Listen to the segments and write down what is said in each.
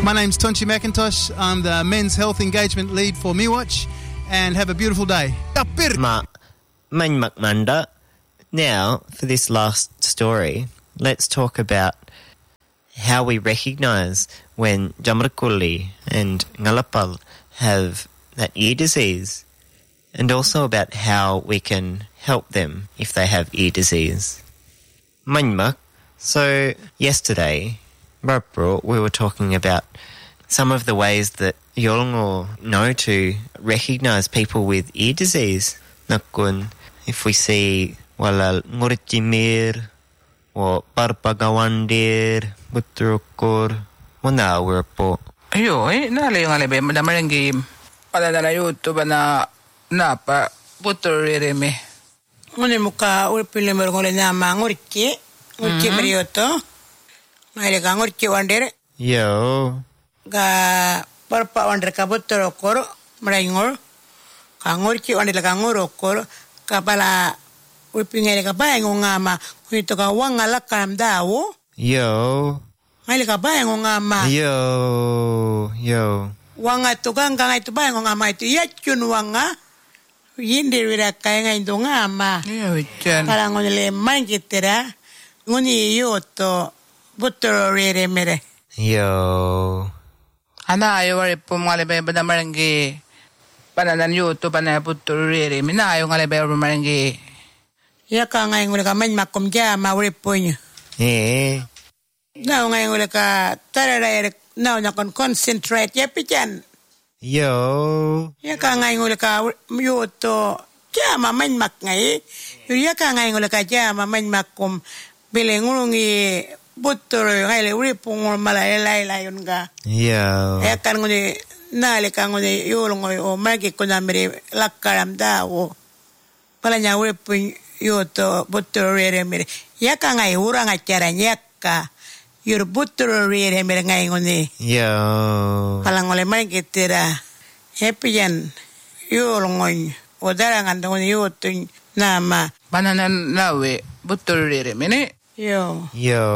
My name's Tonchi McIntosh. I'm the Men's Health Engagement Lead for MeWatch, and have a beautiful day. Now, for this last story, let's talk about how we recognise when Jamrakuli and Ngalapal have that ear disease, and also about how we can help them if they have ear disease. Manmak, so yesterday, Barbara, we were talking about some of the ways that Yolngo know to recognise people with ear disease. Nakun, if we see walal nguritimir or parpagawandir, butrukor, wanawar po. Ayo, nali yung alibe, madamalang game. Pala na YouTube na napa, buturirimi. Ngunit muka urpili mo rin nama ngurki marioto. Mahili ka ngurki wandir. Yo. Ga parpa wandir ka buturokor, marayngor. Ka ngurki wandir ka ngurokor, ka pala urpingere ka bayang ngama, kunito ka wangalakam dawo. Yo. Mahili ka bayang ngama. Yo. Wanga tu ganga itu bayang ngama itu yachun wanga. Yindir wira kaya nga ito nga ama. Parang ngunile mangitira. Nguni yoto butoro rere mere. Yo. Ana ayo wari po mga libe bada marangi. Pananan yoto panay butoro rere. Mina ayo nga libe wari marangi. Yaka nga yung ka man makum kya mawari po nyo. Nao nga yung ka tararayar. Nao na kon concentrate. Yapi dyan. Yo. Yaka nga yung ka yoto kya maman mak ngay. Yaka nga yung ka kya maman makum bilengulungi butoro ngay uri pungul malayalay yun ka. Yo. Yaka nguni nali ka nguni yulungoy o magi ko na miri lakaram dawo. Pala niya uri pung yoto butoro rere miri. Yaka nga yung urang atyaran yaka. Yur butoro rere mire ngay nguni. Yo. Palang oleh magi tira. Happy yan. Yulungoy. O darangan nguni yutun nama. Pananan lawe butoro rere mire. Yo.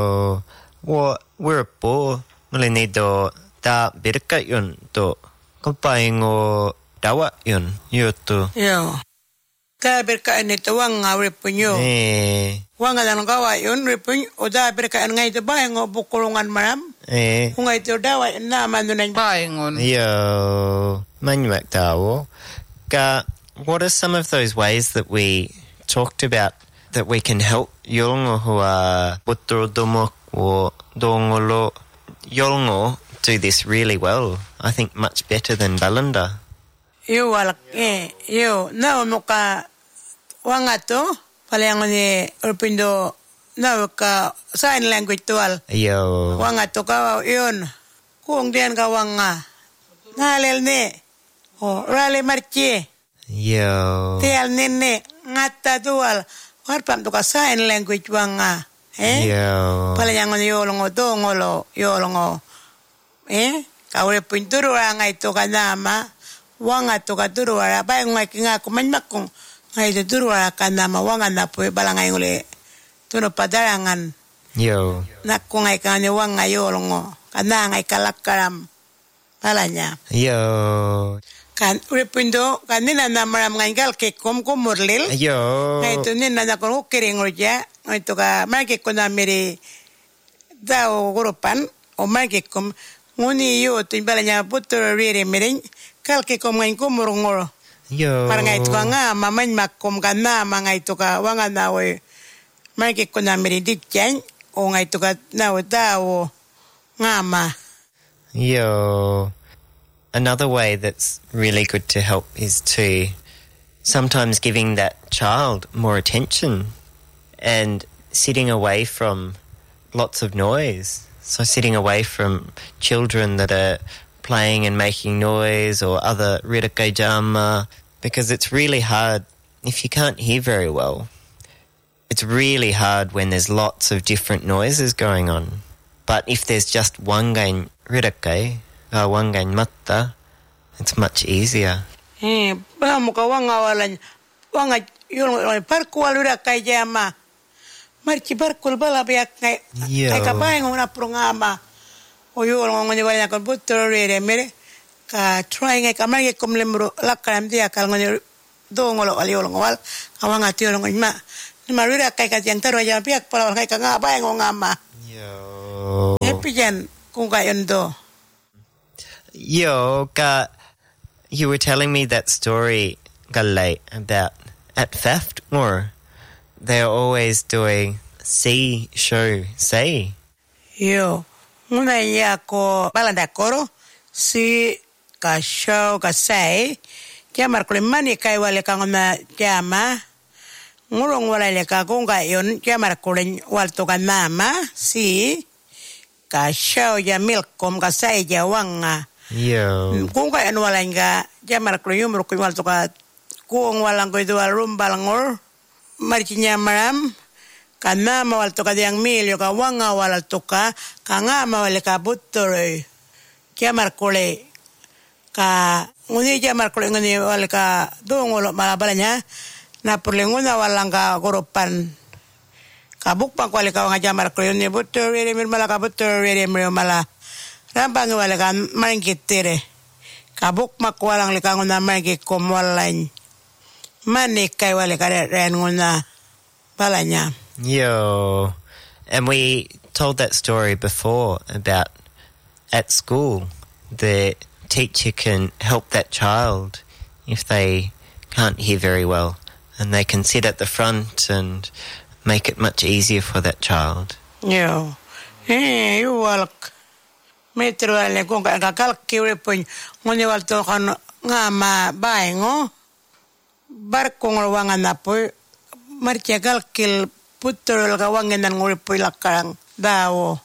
We're po. Malinido ta birka yun to. Kapaing o dawa yun. Yuto. Yo. Kaya berkaan ito wang nga ripunyo. Wang nga lang gawa yun ripunyo. O da berkaan nga ito ba yung bukulungan maram? Kung nga ito dawa yun naman doon ang baingon. Yo. Manuak tao. What are some of those ways that we talked about that we can help Yolngo who are Butro-domok or Dongolo? Yolngo do this really well. I think much better than Balanda. Yo walak yo na muka wangato palang ni urpindo na ka sign language tual. Yo. Wangato ka yun. Kung diyan ka wanga. Nalel ne. O rale marchi. Yo. Tial nene ngata tual. Warpam to ka sign language wanga. Yo. Palang ni yolongo dongolo yolongo. Kaure pinturo nga ito ka nama. Wanga to ka turuara ba yung nga kumanmak kung ngay to turuara ka nama wanga na po balangay nguli tuno padarangan. Yo. Nakku ngay ka ni wanga yolongo kana ngay kalakaram palanya. Yo. Kan ulipindo kanina na maram ngay galke kumurlil. Yo. Ngay to nina na kung ukiring urja ngay to ka marke ko na miri daw grupan o marke kum nguni yo to balanya putro riri miring kalke ko ngayon ko murungoro. Yo. Para nga ito ka nga, mamay makum ka na, mga ito ka, wanga na o, marike ko na meridit yan, o nga ito ka na o tao, nga ma. Yo. Another way that's really good to help is to sometimes giving that child more attention and sitting away from lots of noise. So sitting away from children that are playing and making noise or other riraka jama, because it's really hard if you can't hear very well. It's really hard when there's lots of different noises going on. But if there's just one gain riraka, one gain matta, it's much easier. Ba mo ka wanga walan wanga yung parkual riraka jama. Marchi parkul bala biyak ngay ay kabayan ng naprungama. Oyul ngoni wala kon butro rere mere ka trying ka mari kom lemro lakaram dia kal ngoni dongolo aliol ngwal awanga tiol ngoni ma marira kai ka tiang taro ya piak pala kai ka ngaba ngama Yo. epijan kung ka yondo. Yo, you were telling me that story, Galay, about at Faft more. They're always doing see, show, say. Yo, una ya ko balanda koro si ka show ka say kya markule mani kai wale ka ngona jama ngurong wala le ka gonga yon kya markule wal to ka mama si ka show ya milkom ka say ya wanga Yo. gonga en wala nga kya markule yumro ko wal to ka kuong walang ko do rumbalangor marchinya maram kanama wal to ka diang milyo ka wanga wal to ka ngama wale ka butore kya markule ka nguni kya markule ngani wale ka dongolo malabalanya na perlenguna walanga goropan kabuk pa kwale ka nga jamar ko ni butore re mala ka butore re mala rambang wale ka mangkitere kabuk makwalang le ka nguna mangki komwalan mani kai wale ka ren nguna balanya. Yo. And we told that story before about at school the teacher can help that child if they can't hear very well, and they can sit at the front and make it much easier for that child. Yo. You walk. Metro ale kung kakalki repon ngoni walto kan ngama baengo barkong ruangan apo marcia kalkil putol kawangan nguripoy lakarang dawo.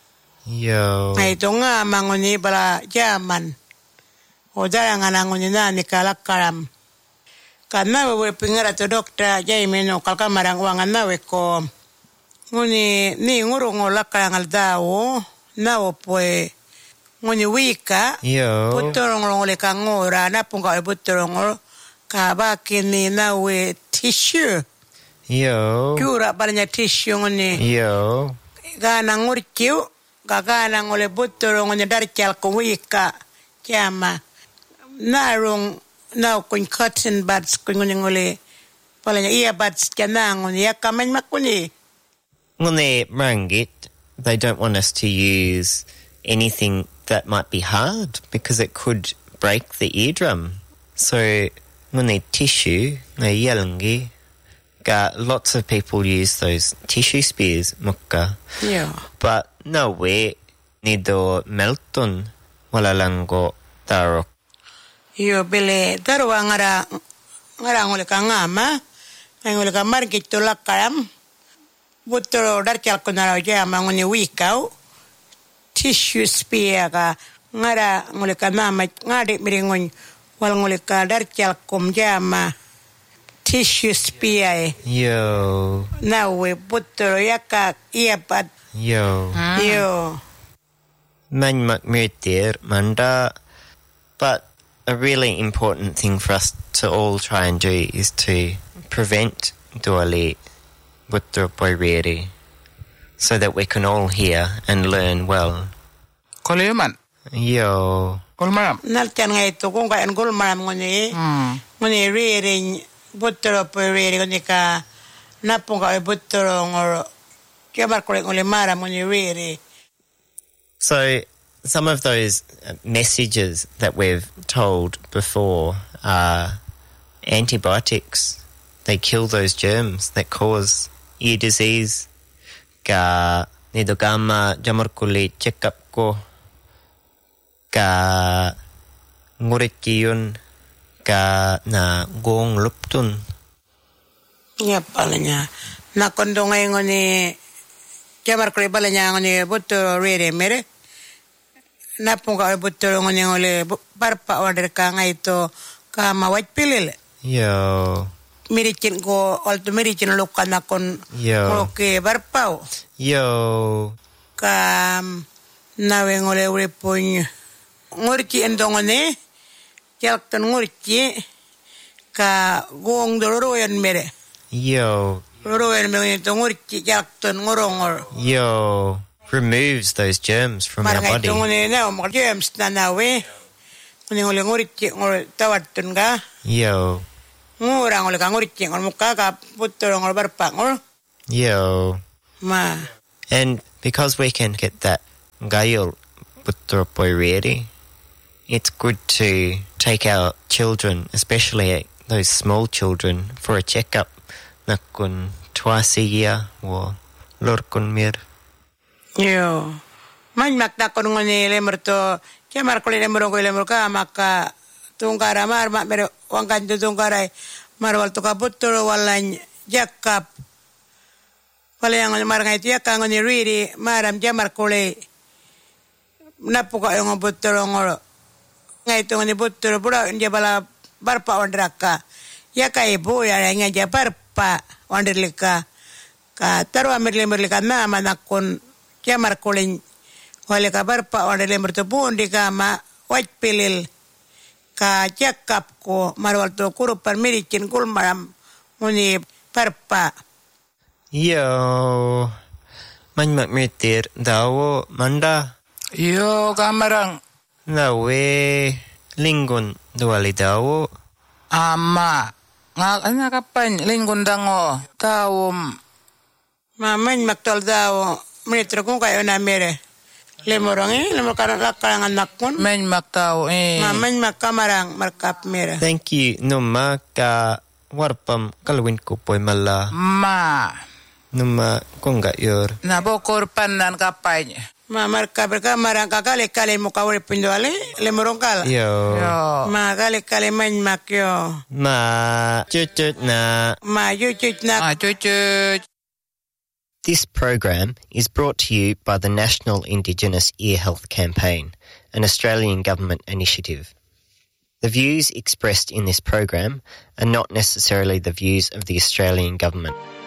Yo. Ay ito nga manguni bala jaman. O darangan nguni na ni kalakaram. Kana we pingara to dokta jaimeno kalkamarang wangan nawe ko. Nguni ni ngurong lakarang dawo nawo poe nguni wika. Yo. Putol ngole kangora na punga putol ngol kabakini nawe tissue. Yo. Kura balanya tissue ngoni. Yo. Gana ngurkiu, gana ngole butoro ngoni darchal ko wika kiama. Narung na kun cotton buds kun ngole balanya earbuds kana ngoni yakaman makuni. Ngone rangit, they don't want us to use anything that might be hard because it could break the eardrum. So ngone tissue, ngai yalangi. Lots of people use those tissue spears, mukka. Yeah. But no way, nido melton walalango tarok. Yo bele darwa ngara ngole kangama, ngole kamar gitu lakaram. Butoro darchal ko naraw jama ngoni wikau. Tissue spear ka ngara ngole kanama ngade miringon wal ngole ka darchal kom jama. Tissue spear. Yo. Now we butoro yaka earbud. Yo. Yo. Man makmirtir manda. But a really important thing for us to all try and do is to prevent duali butro poireri so that we can all hear and learn well. Koleman. Yo. Kolmaram. Nalchan nga ito kung kaya ngulmaram ngoni. Ngoni rearing butro poireri ngoni ka napong ka butoro ngoro. Kaya markuleng ngoli maram ngoni rearing. So some of those messages that we've told before are antibiotics. They kill those germs that cause ear disease. Ka nidogama jamarkuli check up ko. Ka ngurikiyon ka na gong luptun. Nga pala niya. Nakondo ngayon ngoni jamarkuli pala niya ngoni butoro rearing mere. Napong ka butoro ngoni ngoli parpa order ka nga ito ka mawat pilil. Yo. Miricin ko alto miricin lukan akon ke barpau. Yo. Ka nawe ngole ure puny ngurci endongone jalkan ngurci ka gong dororoyan mere. Yo. Dororoyan mere to ngurci jalkan ngorongor. Yo. removes those germs from our Marang body. ito nguni na, mga germs na nawe. Nguni ngurit tawatun ka. Yo. Ngurang uli ka ngurit ngol mukha ka putol ngol barpak ngol. Yo. Ma. And because we can get that gayol putropoireri, it's good to take our children, especially those small children, for a checkup. Nakun twice a year or lorkun mir. Yo. Man maktakon nguni lemur to. Kaya markuli lemur ka maka tungkara mar pero wangkan tu tungkarai marwal to kaputol walan jakap. Wala yang mar ngai tia ka ngoni riri maram jamar kule. Napuka yung putol ngoro. Ngai tu ngoni putol pura dia bala barpa wandraka. Ya ka ibu ya nga ja barpa wandrlika. Ka taru amirle na manakon jamar kule. Wala ka barpa wandrle mertubun di kama white pilil. Ka jakap ko marwal to kurupan miricin kul maram ngoni barpa. Yo. Manmak mitir dawo manda. Yo, kamarang. Nawe linggon duali dawo. Ama. Nga kapan lingkon dango. Tawom. Maman maktol daw minitro kung kayo na mere. Lemorong lemor karangan anak pun. Men maktaw Maman makamarang markap mere. Thank you. Numa ka warpam kalwin ko po'y mala. Ma. Numa kung yor. Nabokor panan kapay. Markap marang kakale mo kawal pindoale lemorong kala. Yo. Yo. Ma kale man makyo. Ma chuchut na. Ma yuchut na. Cucut. This program is brought to you by the National Indigenous Ear Health Campaign, an Australian government initiative. The views expressed in this program are not necessarily the views of the Australian government.